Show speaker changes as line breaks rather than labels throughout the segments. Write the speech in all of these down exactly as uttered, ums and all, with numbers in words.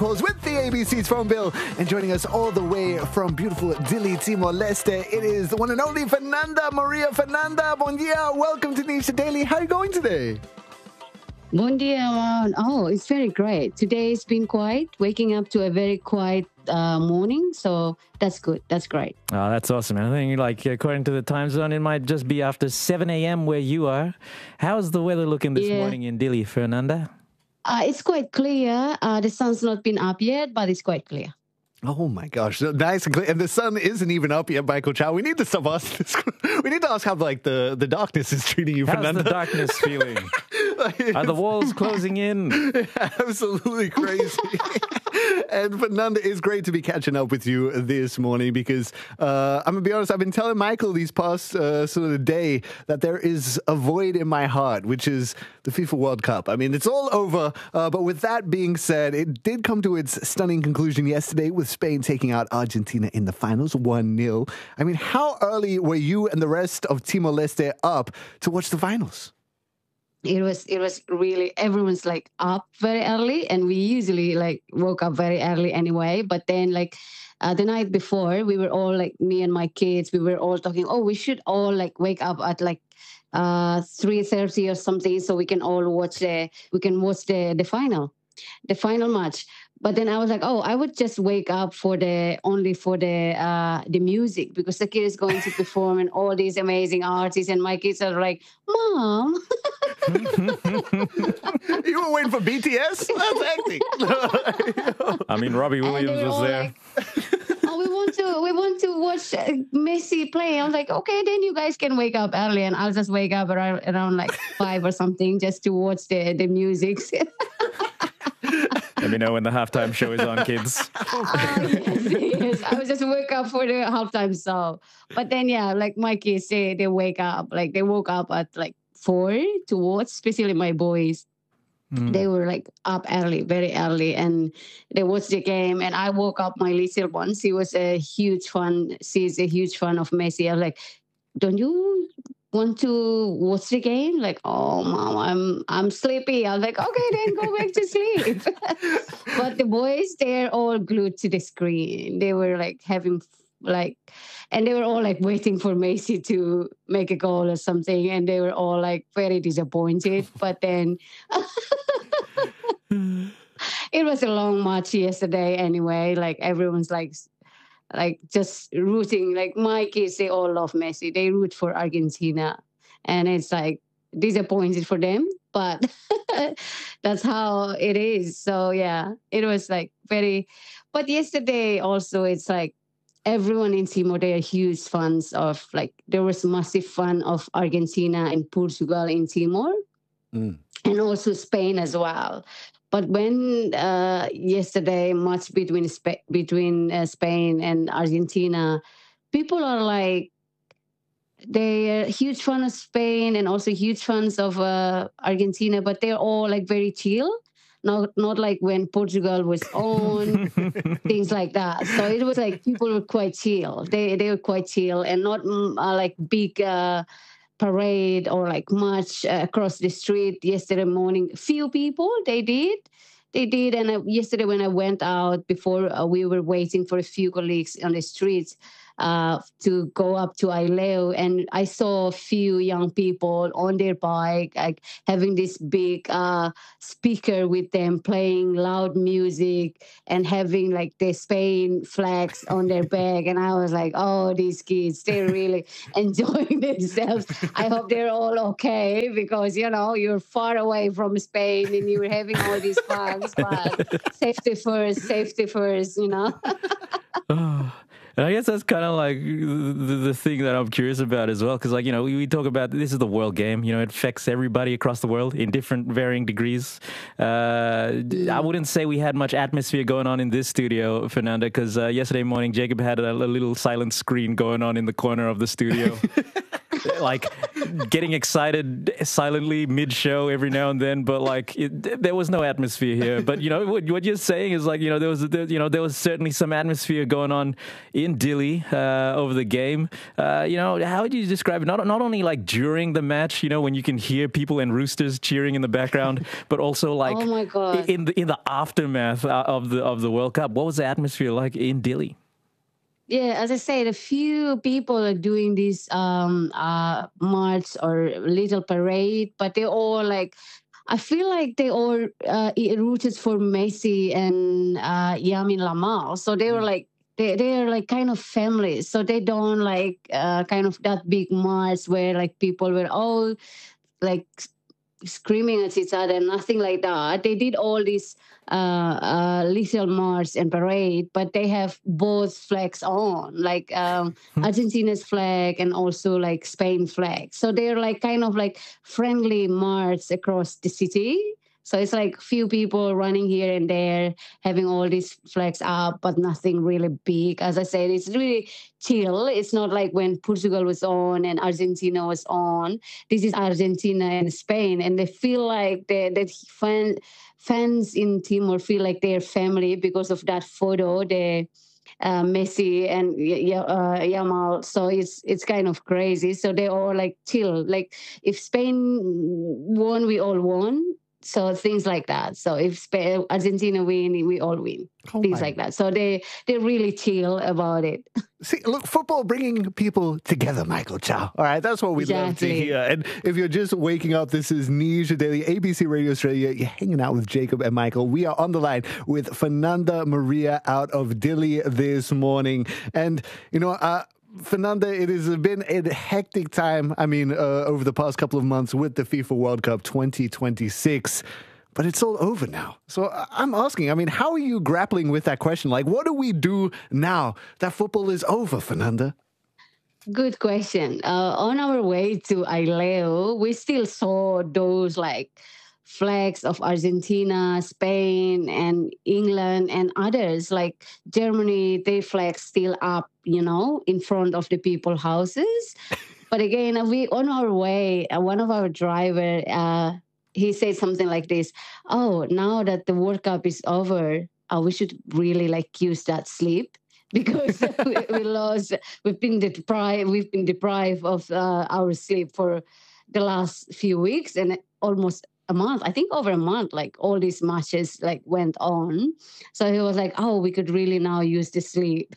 With the A B C's phone bill, and joining us all the way from beautiful Dili, Timor-Leste, it is the one and only Fernanda Maria. Fernanda, bon dia. Welcome to Nisha Daily. How are you going today?
Bon dia. Oh, it's very great. Today's been quiet, waking up to a very quiet uh, morning, so that's good. That's great.
Oh, that's awesome. I think, like, according to the time zone, it might just be after seven a.m. where you are. How's the weather looking this
Yeah.
morning in Dili, Fernanda?
Uh, it's quite clear. Uh, the sun's not been up yet, but it's quite clear.
Oh my gosh, nice and clear. And the sun isn't even up yet, Michael Chow. We need to stop us. We need to ask how like the, the darkness is treating you,
How's
Fernanda.
the darkness feeling? Are the walls closing in?
Absolutely crazy. And Fernanda, it's great to be catching up with you this morning because uh, I'm going to be honest, I've been telling Michael these past uh, sort of day that there is a void in my heart, which is the FIFA World Cup. I mean, it's all over, uh, but with that being said, it did come to its stunning conclusion yesterday with Spain taking out Argentina in the finals, one nil. I mean, how early were you and the rest of Timor-Leste up to watch the finals?
It was it was really, everyone's like up very early, and we usually like woke up very early anyway. But then like uh, the night before, we were all like, me and my kids, we were all talking, oh, we should all like wake up at like uh, three thirty or something so we can all watch the, we can watch the, the final, the final match. But then I was like, oh, I would just wake up for the only for the uh, the music because the kid is going to perform and all these amazing artists, and my kids are like, Mom.
You were waiting for B T S? That's acting.
I mean, Robbie Williams was there.
Like, oh, we want to we want to watch uh, Messi play. I was like, okay, then you guys can wake up early, and I'll just wake up around, around like five or something just to watch the the music.
Let me know when the halftime show is on, kids.
Oh, yes, yes. I was just wake up for the halftime show. But then, yeah, like my kids, they, they wake up, like they woke up at like four to watch, especially my boys. Mm. They were like up early, very early, and they watched the game. And I woke up my little one. She was a huge fan. She's a huge fan of Messi. I was like, don't you want to watch the game? Like, oh, Mom, I'm I'm sleepy. I was like, okay, then go back to sleep. But the boys, they're all glued to the screen. They were like having like, and they were all like waiting for Messi to make a goal or something. And they were all like very disappointed. But then it was a long match yesterday anyway. Like everyone's like, like just rooting, like my kids, they all love Messi. They root for Argentina. And it's like disappointed for them, but that's how it is. So yeah, it was like very, but yesterday also it's like everyone in Timor, they are huge fans of like, there was massive fan of Argentina and Portugal in Timor mm. and also Spain as well. But when uh, yesterday match between Sp- between uh, Spain and Argentina, people are like, they are huge fans of Spain and also huge fans of uh, Argentina, but they're all like very chill. Not not like when Portugal was on, things like that. So it was like people were quite chill. They they were quite chill and not uh, like big. Uh, parade or like march uh, across the street yesterday morning. Few people, they did. They did. And uh, yesterday when I went out before uh, we were waiting for a few colleagues on the streets uh, to go up to Aileu, and I saw a few young people on their bike, like having this big uh, speaker with them, playing loud music and having like the Spain flags on their back. And I was like, oh, these kids, they're really enjoying themselves. I hope they're all okay because, you know, you're far away from Spain and you're having all these flags, but safety first, safety first, you know.
Oh. And I guess that's kind of like the, the thing that I'm curious about as well. Because, like, you know, we, we talk about this is the world game. You know, it affects everybody across the world in different varying degrees. Uh, I wouldn't say we had much atmosphere going on in this studio, Fernanda, because uh, yesterday morning, Jacob had a, a little silent screen going on in the corner of the studio. like getting excited silently mid-show every now and then, but like it, there was no atmosphere here. But you know what, what you're saying is like you know there was there, you know there was certainly some atmosphere going on in Dili uh, over the game. Uh, you know, how would you describe it? Not not only like during the match, you know, when you can hear people and roosters cheering in the background, but also like
oh my God.
in the in the aftermath of the of the World Cup. What was the atmosphere like in Dili?
Yeah, as I said, a few people are doing this um, uh, march or little parade, but they all like, I feel like they all uh, rooted for Messi and uh, Yamin Lamal. So they were like, they they are like kind of families. So they don't like uh, kind of that big march where like people were all like screaming at each other, nothing like that. They did all these uh, uh, little march and parade, but they have both flags on, like um, Argentina's flag and also like Spain flag. So they're like kind of like friendly march across the city. So it's like few people running here and there, having all these flags up, but nothing really big. As I said, it's really chill. It's not like when Portugal was on and Argentina was on. This is Argentina and Spain, and they feel like they, that fan, fans in Timor feel like they're family because of that photo. They uh, Messi and uh, Yamal. So it's it's kind of crazy. So they all like chill. Like if Spain won, we all won. So things like that. So if Spain, Argentina win, we all win. Oh things my. Like that. So they they really chill about it.
See, look, football bringing people together, Michael Chow. All right, that's what we exactly. love to hear. And if you're just waking up, this is News Daily, A B C Radio Australia. You're hanging out with Jacob and Michael. We are on the line with Fernanda Maria out of Dili this morning. And, you know, uh, Fernanda, it has been a hectic time, I mean, uh, over the past couple of months with the FIFA World Cup twenty twenty-six, but it's all over now. So I'm asking, I mean, how are you grappling with that question? Like, what do we do now that football is over, Fernanda?
Good question. Uh, on our way to Aileu, we still saw those, like, flags of Argentina, Spain, and England, and others like Germany, their flags still up, you know, in front of the people's houses. But again, we on our way, uh, one of our driver, uh, he said something like this: "Oh, now that the World Cup is over, uh, we should really like use that sleep." Because we, we lost, we've been deprived, we've been deprived of uh, our sleep for the last few weeks and almost a month, I think over a month, like all these matches like went on. So he was like, oh, we could really now use the sleep.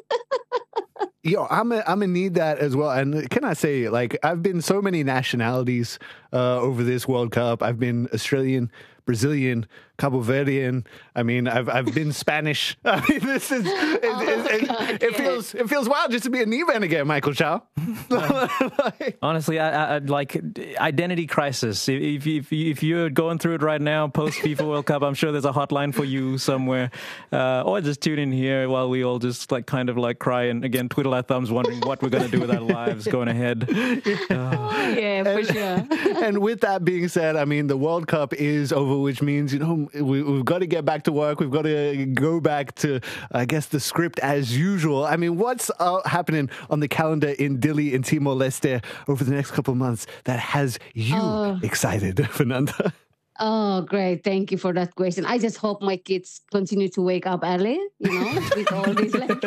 Yo, I'm a, I'm gonna need that as well. And can I say, like, I've been so many nationalities uh, over this World Cup. I've been Australian, Brazilian, Cabo Verdean. I mean, I've I've been Spanish. I mean, this is it,
oh
it,
God,
it, it feels it feels wild just to be a Nevan again, Michael Chow.
like, Honestly, I, I like identity crisis. If if if you're going through it right now, post FIFA World Cup, I'm sure there's a hotline for you somewhere, uh, or just tune in here while we all just like kind of like cry and again twiddle our thumbs, wondering what we're going to do with our lives going ahead.
Uh, yeah, for
and,
sure.
And with that being said, I mean, the World Cup is over, which means, you know, we, we've got to get back to work. We've got to go back to, I guess, the script as usual. I mean, what's uh, happening on the calendar in Dili in Timor-Leste over the next couple of months that has you oh. excited, Fernanda?
Oh, great. Thank you for that question. I just hope my kids continue to wake up early, you know, with all these like...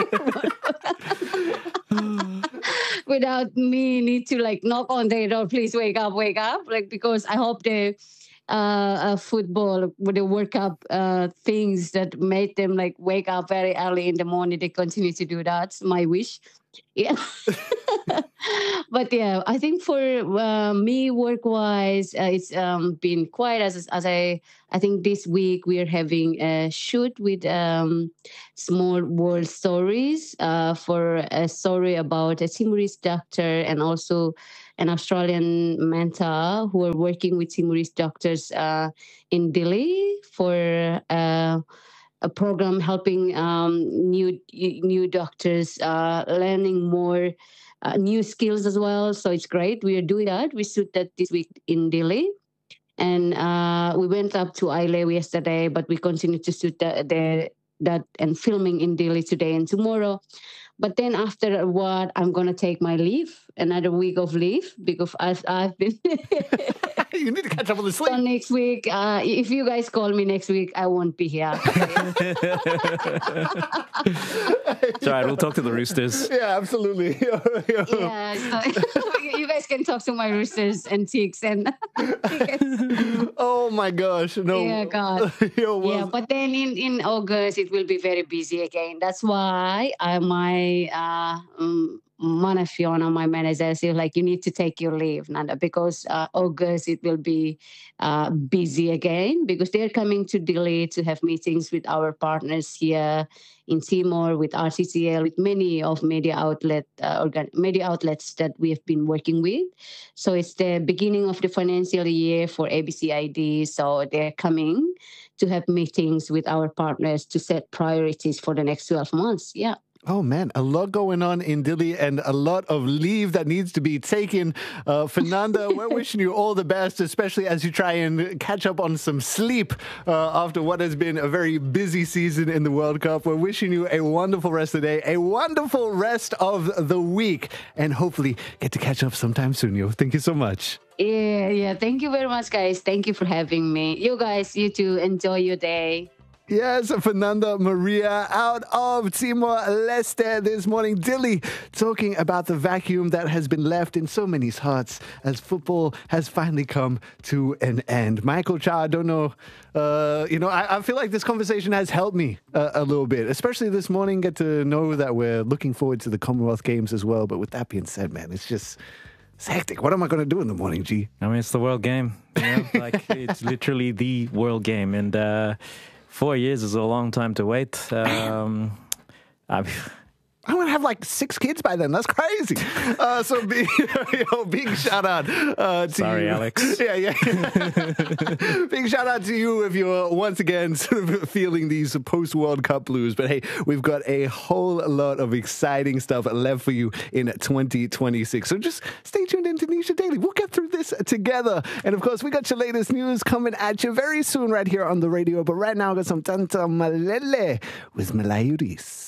without me need to like knock on their door, please wake up, wake up. Like, because I hope the uh, uh, football, with the World Cup uh, things that made them like wake up very early in the morning, they continue to do that. It's my wish. Yeah. But yeah, I think for uh, me work-wise, uh, it's um, been quiet. As as I I think this week we are having a shoot with um, Small World Stories uh, for a story about a Timorese doctor and also an Australian mentor who are working with Timorese doctors uh, in Dili for uh, a program helping um, new new doctors uh, learning more uh, new skills as well. So it's great. We are doing that. We shoot that this week in Dili. And uh, we went up to Aileu yesterday, but we continue to shoot the, the, that and filming in Dili today and tomorrow. But then after what, I'm going to take my leave another week of leave because I've, I've been.
You need to catch up on the sleep.
So next week, uh, if you guys call me next week, I won't be here.
It's all right. We'll talk to the Roosters.
Yeah, absolutely.
Yeah, so you guys can talk to my Roosters and chicks and.
Oh my gosh! No.
Yeah, God.
Yo, well,
yeah, but then in, in August it will be very busy again. That's why I my uh um, Mana Fiona, my manager, said like you need to take your leave, Nanda, because uh, August it will be uh, busy again because they're coming to Delhi to have meetings with our partners here in Timor, with R C C L, with many of media outlet uh, organ- media outlets that we have been working with. So it's the beginning of the financial year for A B C I D. So they're coming to have meetings with our partners to set priorities for the next twelve months. Yeah.
Oh, man, a lot going on in Delhi and a lot of leave that needs to be taken. Uh, Fernanda, we're wishing you all the best, especially as you try and catch up on some sleep uh, after what has been a very busy season in the World Cup. We're wishing you a wonderful rest of the day, a wonderful rest of the week, and hopefully get to catch up sometime soon, yo. Thank you so much.
Yeah, yeah. Thank you very much, guys. Thank you for having me. You guys, you too, enjoy your day.
Yes, Fernanda Maria out of Timor-Leste this morning. Delhi talking about the vacuum that has been left in so many hearts as football has finally come to an end. Michael Cha, I don't know, uh, you know, I, I feel like this conversation has helped me uh, a little bit, especially this morning, get to know that we're looking forward to the Commonwealth Games as well. But with that being said, man, it's just... it's hectic. What am I going to do in the morning, G?
I mean, it's the world game. You know? Like, it's literally the world game. And uh, four years is a long time to wait. Um, I
I'm going to have like six kids by then. That's crazy. Uh, so big, you know, big shout out uh, to
Sorry,
you.
Alex.
Yeah, yeah. Big shout out to you if you're once again sort of feeling these post-World Cup blues. But hey, we've got a whole lot of exciting stuff left for you in twenty twenty-six. So just stay tuned into Nisha Daily. We'll get through this together. And of course, we got your latest news coming at you very soon right here on the radio. But right now, I got some Tanta Malele with Malayuris.